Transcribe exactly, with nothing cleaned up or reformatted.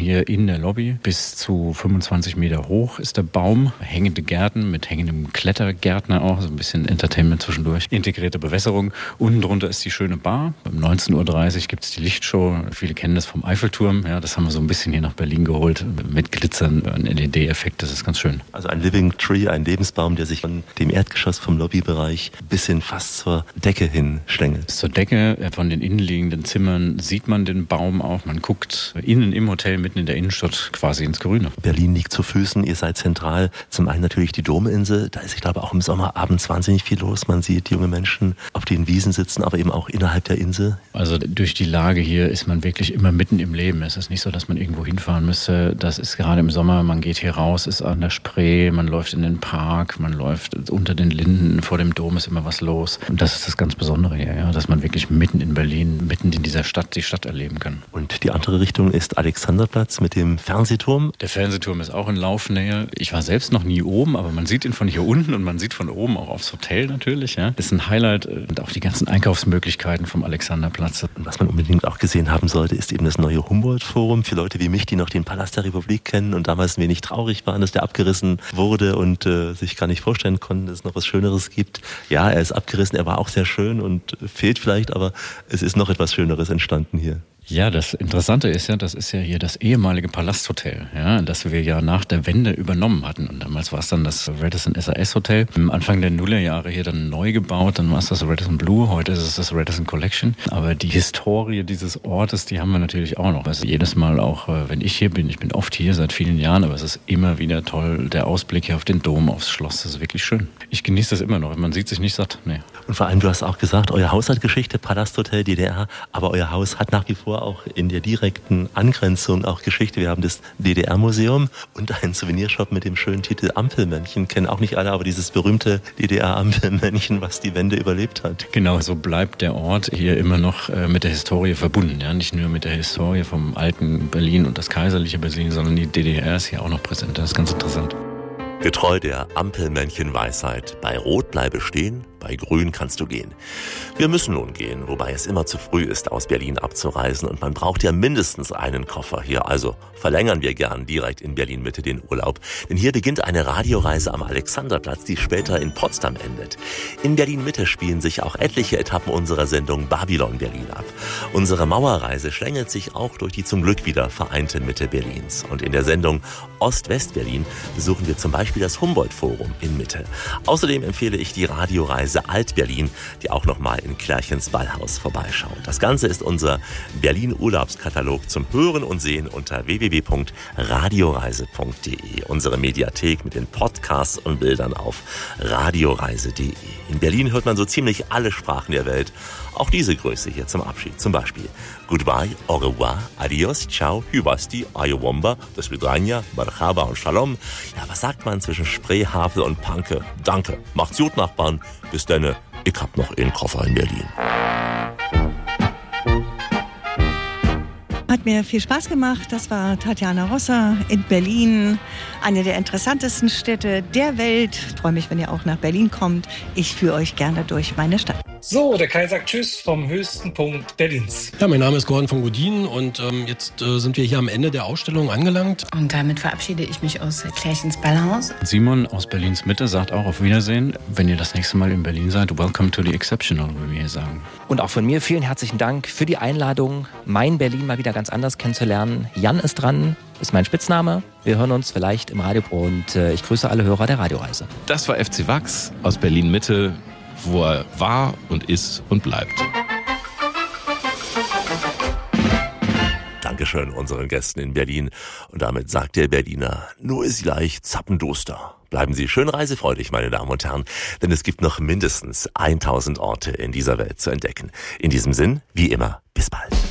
hier in der Lobby. Bis zu fünfundzwanzig Meter hoch ist der Baum. Hängende Gärten mit hängendem Klettergärtner auch. So ein bisschen Entertainment zwischendurch. Integrierte Bewässerung. Unten drunter ist die schöne Bar. Um neunzehn Uhr dreißig gibt es die Lichtshow. Viele kennen das vom Eiffelturm. Ja, das haben wir so ein bisschen hier nach Berlin geholt. Mit Glitzern, ein L E D-Effekt. Das ist ganz schön. Also ein Living Tree, ein Lebensbaum, der sich von dem Erdgeschoss vom Lobbybereich bis hin fast zur Decke hin schlängelt. Zur Decke, von den innenliegenden Zimmern sieht man den Baum auch. Man guckt innen im Hotel, mitten in der Innenstadt, quasi ins Grüne. Berlin liegt zu Füßen, ihr seid zentral. Zum einen natürlich die Dominsel. Da ist, ich glaube, auch im Sommer abends wahnsinnig viel los. Man sieht junge Menschen auf den Wiesen sitzen, aber eben auch innerhalb der Insel. Also durch die Lage hier ist man wirklich immer mitten im Leben. Es ist nicht so, dass man irgendwo hinfahren müsste. Das ist gerade im Sommer, man geht hier raus, ist an der Spree, man läuft in den Park, man läuft unter den Linden, vor dem Dom ist immer was los. Und das ist das ganz Besondere hier, ja, dass man wirklich mitten in Berlin, mitten in dieser Stadt, die Stadt erleben kann. Und die andere Richtung ist Alexanderplatz mit dem Fernsehturm. Der Fernsehturm ist auch in Laufnähe. Ich war selbst noch nie oben, aber man sieht ihn von hier unten und man sieht von oben auch aufs Hotel natürlich. Ja. Das ist ein Highlight und auch die ganzen Einkaufsmöglichkeiten vom Alexanderplatz. Und was man unbedingt auch gesehen haben sollte, ist eben das neue Humboldt-Forum. Für Leute wie mich, die noch den Palast der Republik kennen und damals ein wenig traurig waren, dass der abgerissen wurde und äh, sich gar nicht vorstellen konnten, dass es noch was Schöneres gibt. Ja, er ist abgerissen, er war auch sehr schön und fehlt vielleicht, aber es ist noch etwas Schöneres entstanden hier. Ja, das Interessante ist ja, das ist ja hier das ehemalige Palasthotel, ja, das wir ja nach der Wende übernommen hatten. Und damals war es dann das Radisson S A S Hotel. Am Anfang der Nullerjahre hier dann neu gebaut, dann war es das Radisson Blu, heute ist es das Radisson Collection. Aber die Historie dieses Ortes, die haben wir natürlich auch noch. Also jedes Mal auch, wenn ich hier bin, ich bin oft hier seit vielen Jahren, aber es ist immer wieder toll, der Ausblick hier auf den Dom, aufs Schloss, das ist wirklich schön. Ich genieße das immer noch, man sieht sich nicht satt, nee. Und vor allem, du hast auch gesagt, euer Haus hat Geschichte, Palasthotel, D D R, aber euer Haus hat nach wie vor auch in der direkten Angrenzung auch Geschichte. Wir haben das D D R-Museum und einen Souvenirshop mit dem schönen Titel Ampelmännchen. Kennen auch nicht alle, aber dieses berühmte D D R-Ampelmännchen, was die Wende überlebt hat. Genau, so bleibt der Ort hier immer noch äh, mit der Historie verbunden. Ja? Nicht nur mit der Historie vom alten Berlin und das kaiserliche Berlin, sondern die D D R ist hier auch noch präsent. Das ist ganz interessant. Getreu der Ampelmännchen-Weisheit, bei Rot bleibe stehen, bei Grün kannst du gehen. Wir müssen nun gehen, wobei es immer zu früh ist, aus Berlin abzureisen und man braucht ja mindestens einen Koffer hier. Also verlängern wir gern direkt in Berlin-Mitte den Urlaub. Denn hier beginnt eine Radioreise am Alexanderplatz, die später in Potsdam endet. In Berlin-Mitte spielen sich auch etliche Etappen unserer Sendung Babylon Berlin ab. Unsere Mauerreise schlängelt sich auch durch die zum Glück wieder vereinte Mitte Berlins. Und in der Sendung Ost-West-Berlin besuchen wir zum Beispiel das Humboldt-Forum in Mitte. Außerdem empfehle ich die Radioreise Alt-Berlin, die auch nochmal in Klärchens Ballhaus vorbeischaut. Das Ganze ist unser Berlin-Urlaubskatalog zum Hören und Sehen unter w w w punkt radioreise punkt d e. Unsere Mediathek mit den Podcasts und Bildern auf radioreise punkt d e. In Berlin hört man so ziemlich alle Sprachen der Welt. Auch diese Grüße hier zum Abschied. Zum Beispiel Goodbye, au revoir, adios, ciao, hybasti, ayowomba, do swidania, marhaba und shalom. Ja, was sagt man zwischen Spree, Havel und Panke? Danke, macht's gut, Nachbarn. Bis denne, ich hab noch einen Koffer in Berlin. Hat mir viel Spaß gemacht. Das war Tatjana Rosser in Berlin. Eine der interessantesten Städte der Welt. Ich freue mich, wenn ihr auch nach Berlin kommt. Ich führe euch gerne durch meine Stadt. So, der Kai sagt Tschüss vom höchsten Punkt Berlins. Ja, mein Name ist Gordon von Godin und ähm, jetzt äh, sind wir hier am Ende der Ausstellung angelangt. Und damit verabschiede ich mich aus Klärchens Ballhaus. Simon aus Berlins Mitte sagt auch auf Wiedersehen. Wenn ihr das nächste Mal in Berlin seid, welcome to the exceptional, wie wir hier sagen. Und auch von mir vielen herzlichen Dank für die Einladung, mein Berlin mal wieder ganz anders kennenzulernen. Jan ist dran, ist mein Spitzname. Wir hören uns vielleicht im Radio und äh, ich grüße alle Hörer der Radioreise. Das war F C Wachs aus Berlin Mitte, wo er war und ist und bleibt. Dankeschön unseren Gästen in Berlin. Und damit sagt der Berliner, nur ist gleich zappenduster. Bleiben Sie schön reisefreudig, meine Damen und Herren, denn es gibt noch mindestens tausend Orte in dieser Welt zu entdecken. In diesem Sinn, wie immer, bis bald.